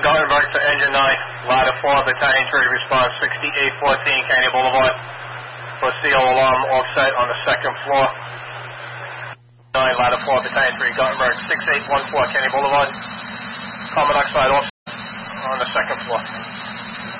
Gothenburg for Engine 9, Ladder 4, Battalion 3, response 6814 Kennedy Boulevard for CO alarm offset on the second floor. 9, Ladder 4, Battalion 3, Gothenburg, 6814 Kennedy Boulevard. Carbon monoxide offset on the second floor.